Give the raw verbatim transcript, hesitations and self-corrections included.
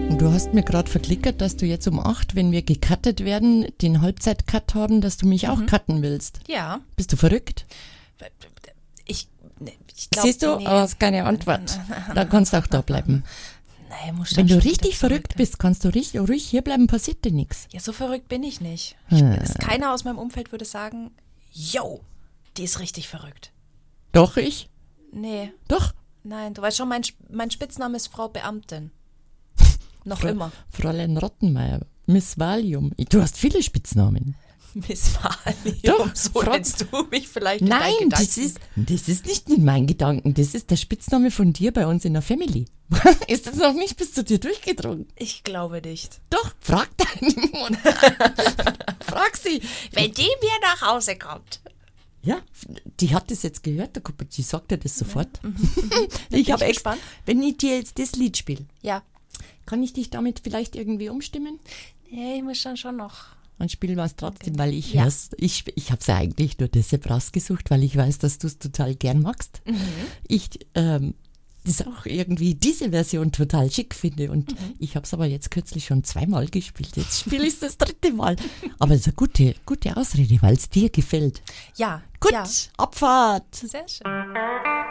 Du hast mir gerade verklickert, dass du jetzt um acht, wenn wir gecuttet werden, den Halbzeit-Cut haben, dass du mich auch Mhm. cutten willst. Ja. Bist du verrückt? Ich, ne, ich glaub, Siehst du, nee. aber hast keine Antwort. Dann kannst du auch da bleiben. Nee, muss Wenn schon du wieder richtig zurück, verrückt ne? bist, kannst du richtig, ruhig hier bleiben, passiert dir nichts. Ja, so verrückt bin ich nicht. Ich, Hm. es, keiner aus meinem Umfeld würde sagen, yo, die ist richtig verrückt. Doch, ich? Nee, Doch. nein, du weißt schon, mein, mein Spitzname ist Frau Beamtin. Noch Fra- immer. Fräulein Rottenmeier, Miss Valium. Du hast viele Spitznamen. Miss Valium, Doch, so Frau- nennst du mich vielleicht in Nein, deinen das Gedanken. ist, das ist nicht in meinen Gedanken. Das ist der Spitzname von dir bei uns in der Family. Ist das noch nicht bis zu dir durchgedrungen? Ich glaube nicht. Doch, frag deine Mutter. Frag sie. Wenn die mir nach Hause kommt. Ja, die hat das jetzt gehört, der Kuppel, die sagt dir das sofort. ich ich habe extra, gespannt. wenn ich dir jetzt das Lied spiele, Ja. kann ich dich damit vielleicht irgendwie umstimmen? Ja, ich muss dann schon noch. Und spielen wir es trotzdem, weil ich Ja. hör's, ich, ich habe es ja eigentlich nur deshalb rausgesucht, weil ich weiß, dass du es total gern magst. Mhm. Ich ähm, das auch irgendwie diese Version total schick finde und Mhm. ich habe es aber jetzt kürzlich schon zweimal gespielt. Jetzt spiele ich es das dritte Mal. Aber es ist eine gute, gute Ausrede, weil es dir gefällt. Ja. Gut, Ja. Abfahrt. Sehr schön.